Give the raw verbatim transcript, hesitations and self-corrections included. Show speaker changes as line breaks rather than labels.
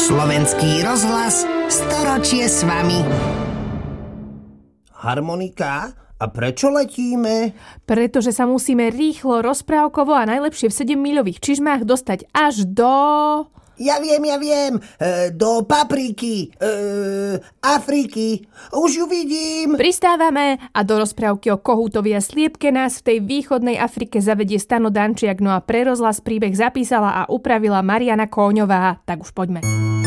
Slovenský rozhlas, storočie s vami.
Harmonika? A prečo letíme?
Pretože sa musíme rýchlo, rozprávkovo a najlepšie v sedemmiľových čižmách dostať až do...
Ja viem, ja viem. E, do papriky. E, Afriky. Už ju vidím.
Pristávame a do rozprávky o kohútovi a sliepke nás v tej východnej Afrike zavedie Stano Dančiak. No a pre rozhlas príbeh zapísala a upravila Mariana Kóňová. Tak už poďme.